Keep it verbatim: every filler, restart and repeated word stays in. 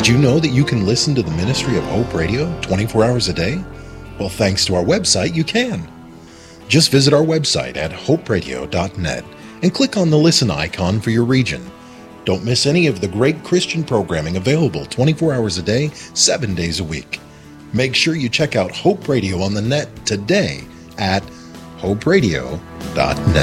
you know that you can listen to the Ministry of Hope Radio twenty-four hours a day? Well, thanks to our website, you can. Just visit our website at hope radio dot net and click on the listen icon for your region. Don't miss any of the great Christian programming available twenty-four hours a day, seven days a week. Make sure you check out Hope Radio on the net today at hope radio dot net.